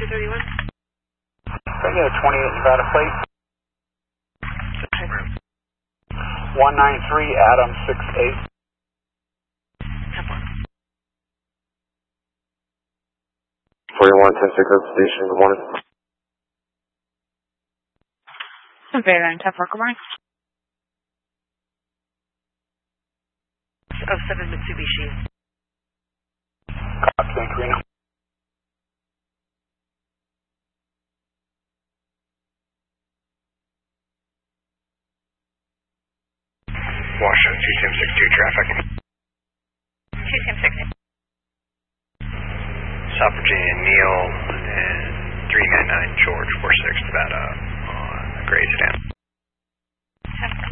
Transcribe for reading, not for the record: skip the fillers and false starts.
231. Regular 28 Nevada plate. 193 Adam 68. 4110 Pickup Station, good morning. Very 10-4, good morning. 07 Mitsubishi. Copy, Reno. Washington 2762 traffic. 2762. South Virginia, Neil, and 399 George, 46 Nevada on a gray sedan.